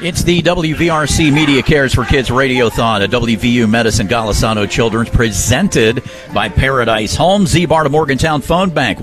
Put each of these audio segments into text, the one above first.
It's the WVRC Media Cares for Kids Radiothon at WVU Medicine Golisano Children's, presented by Paradise Homes. Z-Bar to Morgantown Phone Bank,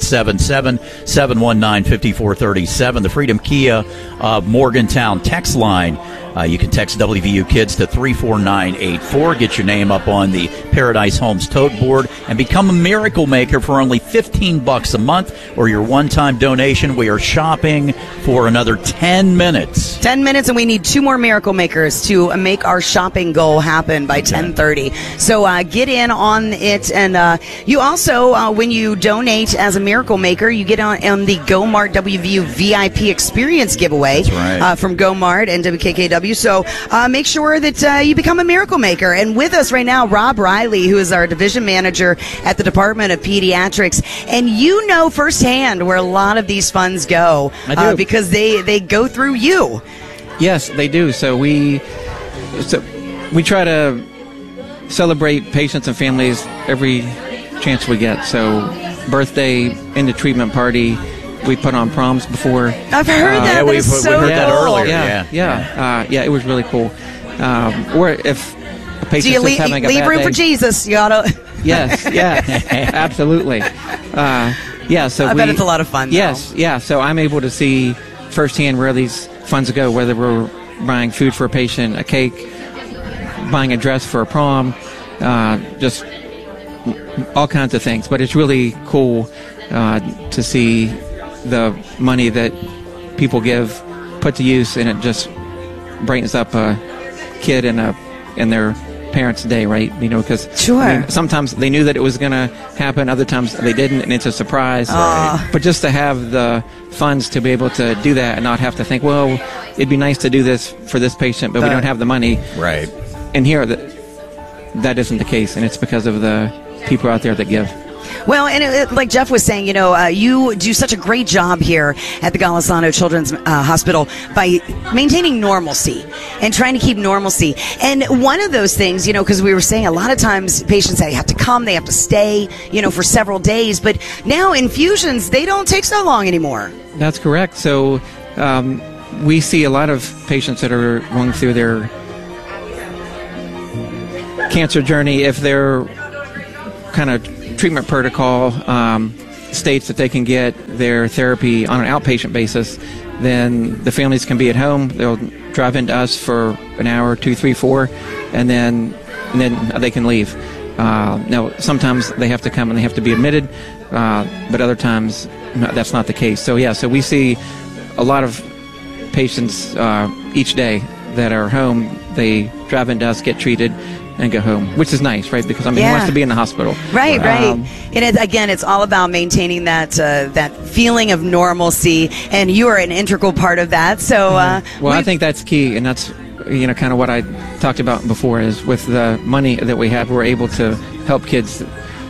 1-877-719-5437. The Freedom Kia of Morgantown text line. You can text WVU Kids to 34984. Get your name up on the Paradise Homes tote board and become a miracle maker for only $15 a month or your one-time donation. We are shopping for another 10 minutes. 10 minutes, and we need 2 more miracle makers to make our shopping goal happen by 10:30. So get in on it. And you also, when you donate as a miracle maker, you get on the Go Mart WVU VIP experience giveaway. That's right. From Go Mart and WKKW. So make sure that you become a miracle maker. And with us right now, Rob Riley, who is our division manager at the Department of Pediatrics. And you know firsthand where a lot of these funds go. I do. Because they go through you. Yes, they do. So we try to celebrate patients and families every chance we get. So birthday, into treatment party. We put on proms before. I've heard that. We so heard that cool. earlier. Yeah, it was really cool. Or if a patient's just having a bad leave room day, for Jesus. You gotta. Yes, absolutely. So I bet it's a lot of fun. Yes, yeah. So I'm able to see firsthand where these funds go, whether we're buying food for a patient, a cake, buying a dress for a prom, just all kinds of things. But it's really cool to see the money that people give put to use, and it just brightens up a kid and their parents' day, right? You know, because sure. Sometimes they knew that it was going to happen, other times they didn't, and it's a surprise. Right? But just to have the funds to be able to do that and not have to think, well, it'd be nice to do this for this patient, but we don't have the money. Right. And here, that isn't the case, and it's because of the people out there that give. Well, and like Jeff was saying, you know, you do such a great job here at the Golisano Children's Hospital by maintaining normalcy and trying to keep normalcy. And one of those things, you know, because we were saying a lot of times patients, they have to come, they have to stay, you know, for several days. But now infusions, they don't take so long anymore. That's correct. So we see a lot of patients that are going through their cancer journey. If they're kind of treatment protocol states that they can get their therapy on an outpatient basis, then the families can be at home. They'll drive into us for an hour, 2, 3, 4, and then they can leave. Now, sometimes they have to come and they have to be admitted, but other times that's not the case. So we see a lot of patients each day that are home. They drive into us, get treated, and go home, which is nice, right? Because, who wants to be in the hospital? Right. And it's all about maintaining that feeling of normalcy, and you are an integral part of that. So, well, I think that's key, and that's, you know, kind of what I talked about before, is with the money that we have, we're able to help kids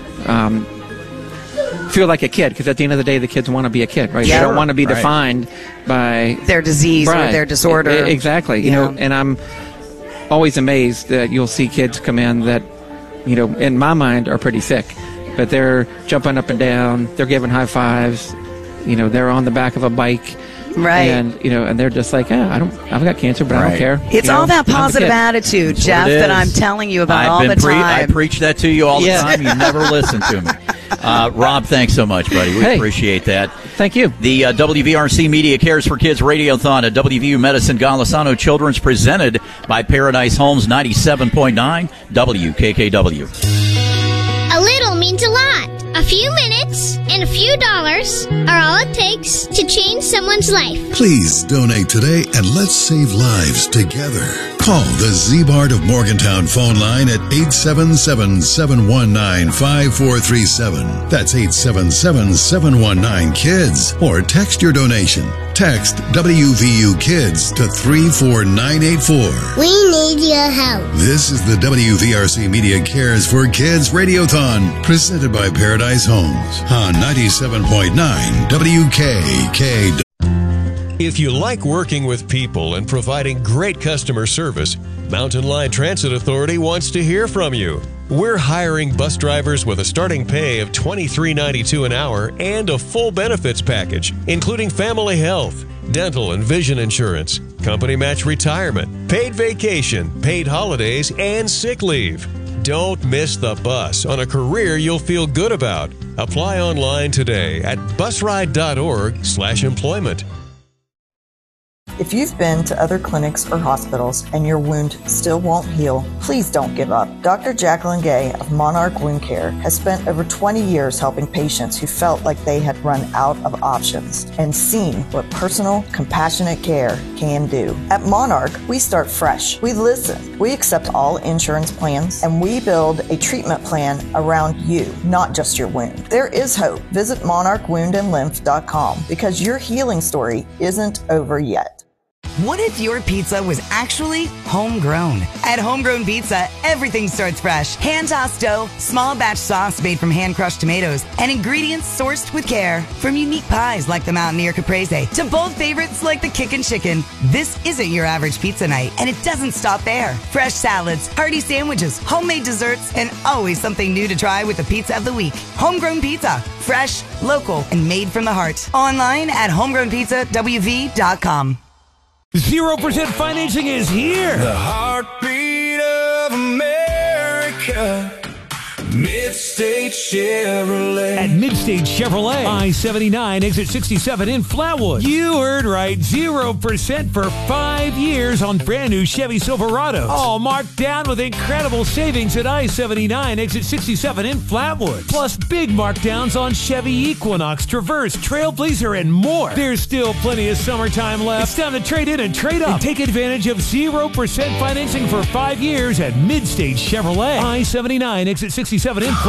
feel like a kid, because at the end of the day, the kids want to be a kid, right? Yeah. They don't want to be defined by their disease or their disorder. Exactly. You know, and I'm always amazed that you'll see kids come in that, you know, in my mind are pretty sick, but they're jumping up and down, they're giving high fives, you know, they're on the back of a bike, right? And you know, and they're just like, I've got cancer, but I don't care. It's all that positive attitude, Jeff, that I'm telling you about all the time. I preach that to you all the time. You never listen to me. Rob, thanks so much, buddy. We appreciate that. Thank you. The WVRC Media Cares for Kids Radiothon at WVU Medicine Golisano Children's, presented by Paradise Homes, 97.9 WKKW. A little means a lot. A few minutes and a few dollars are all it takes to change someone's life. Please donate today and let's save lives together. Call the Z-Bart of Morgantown phone line at 877-719-5437. That's 877-719-KIDS. Or text your donation. Text WVU Kids to 34984. We need your help. This is the WVRC Media Cares for Kids Radiothon, presented by Paradise Homes on 97.9 WKKW. If you like working with people and providing great customer service, Mountain Line Transit Authority wants to hear from you. We're hiring bus drivers with a starting pay of $23.92 an hour and a full benefits package, including family health, dental and vision insurance, company match retirement, paid vacation, paid holidays, and sick leave. Don't miss the bus on a career you'll feel good about. Apply online today at busride.org/employment. If you've been to other clinics or hospitals and your wound still won't heal, please don't give up. Dr. Jacqueline Gay of Monarch Wound Care has spent over 20 years helping patients who felt like they had run out of options and seen what personal, compassionate care can do. At Monarch, we start fresh. We listen. We accept all insurance plans, and we build a treatment plan around you, not just your wound. There is hope. Visit monarchwoundandlymph.com because your healing story isn't over yet. What if your pizza was actually homegrown? At Homegrown Pizza, everything starts fresh. Hand-tossed dough, small batch sauce made from hand-crushed tomatoes, and ingredients sourced with care. From unique pies like the Mountaineer Caprese to bold favorites like the Kickin' Chicken. This isn't your average pizza night, and it doesn't stop there. Fresh salads, hearty sandwiches, homemade desserts, and always something new to try with the pizza of the week. Homegrown Pizza. Fresh, local, and made from the heart. Online at homegrownpizzawv.com. 0% financing is here. The heartbeat of America. Midstate Chevrolet. At Midstate Chevrolet, I-79, exit 67 in Flatwood. You heard right, 0% for 5 years on brand new Chevy Silverados. All marked down with incredible savings at I-79, exit 67 in Flatwood. Plus big markdowns on Chevy Equinox, Traverse, Trailblazer, and more. There's still plenty of summertime left. It's time to trade in and trade up. And take advantage of 0% financing for 5 years at Midstate Chevrolet. I-79, exit 67 in